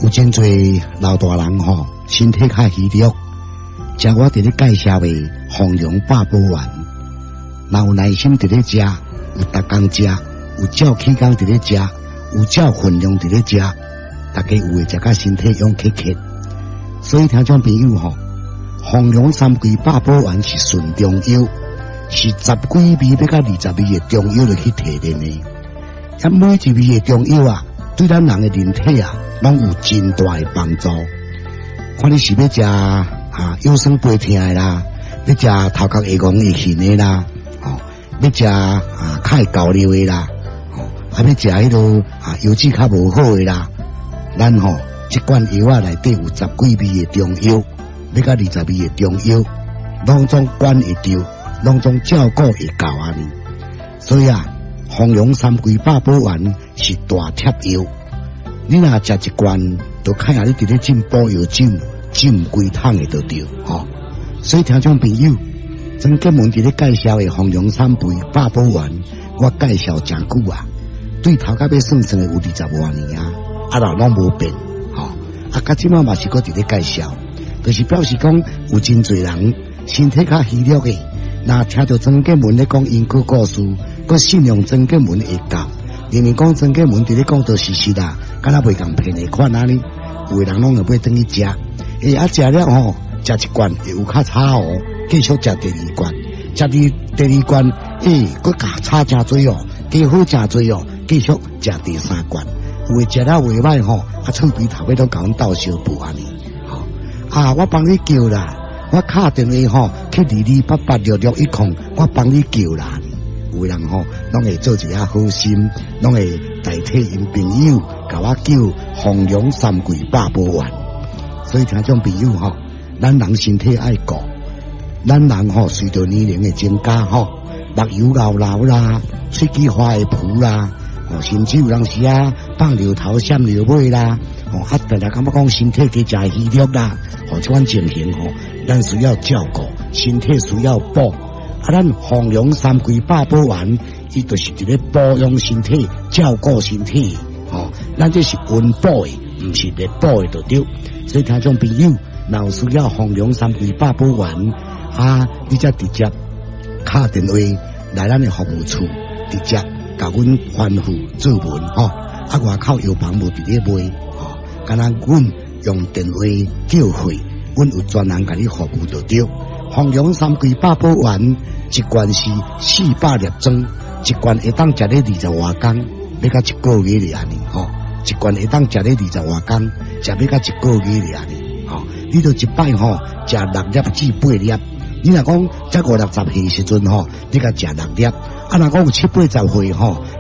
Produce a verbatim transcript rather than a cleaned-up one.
有真侪老大人吼，身体较虚弱，食我伫咧介绍的红荣八宝丸，若有耐心伫咧食，有逐工食，有照起工伫咧食，有照分量伫咧食，大家有会食甲身体勇克克。所以听众朋友吼，红荣三桂八宝丸是纯中药，是十几味要到二十味的中药来去提炼的。啊，每一味的中药啊，对咱人的人体啊，拢有真大的帮助。看你是要食啊腰酸背痛的啦，要食头壳会戆会晕的啦，哦，要食啊较会交流的啦，哦，啊要食迄落啊油脂较无好的啦，咱吼这罐药啊内底有十几味的中药，要到二十味的中药，拢总管会着，拢总照顾会到安尼。所以啊，红荣三桂八宝丸是大贴药。你若食一罐，就看下你伫咧进补药酒，浸规桶的就对，吼、哦。所以听众朋友，曾建文伫咧介绍的红荣三桂八宝丸，我介绍真久啊，对头甲要算算的有二十多年啊，啊啦拢无变，吼、哦。啊，甲即马嘛是搁伫咧介绍，就是表示讲有真侪人身体较虚弱的，若听到曾建文咧讲因果故事，搁信用曾建文会教。明明讲曾建文伫咧讲到事实啦，敢若袂共骗的款安尼，有的人拢会买转去食，诶啊食了吼，食一罐会有较差哦，继续食第二罐，食第第二罐，诶，搁加差真多哦，加好真多哦，继续食第三罐，有的食了袂歹吼，啊厝边头尾都甲阮斗相补安尼，吼、哦、啊我帮你叫啦，我敲电话吼去二二八八六六一空，我帮你叫啦。有的人吼，拢会做一下好心，拢会代替因朋友，甲我叫红荣三桂八宝丸。所以听众朋友吼，咱人身体爱顾，咱人吼随着年龄的增加吼，目睭老老啦，喙齿花会浮啦，哦，甚至有人时啊放尿头、闪尿尾啦，哦，啊，大家感觉讲身体加真虚弱啦，哦，这款情形吼，咱需要照顾，身体需要补。啊，咱红荣三桂八宝丸，伊就是伫咧保养身体、照顾身体，吼、哦，咱这是温补的，唔是热补的，就对。所以听众朋友，若有需要红荣三桂八宝丸，啊，你则直接敲电话来咱的服务处，直接甲阮吩咐做文，吼、哦，啊，外口药房无伫咧卖，吼、哦，敢若阮用电话叫会，阮有专人甲你服务就对。红荣三桂八宝丸一罐是四百粒装，一罐会当食咧二十外工，要到一个月咧安尼吼。一罐会当食咧二十外工，食要到一个月咧安尼吼。你就一摆吼食六粒至八粒，你若讲才五六十岁时阵吼，你甲食六粒，啊若讲有七八十岁吼。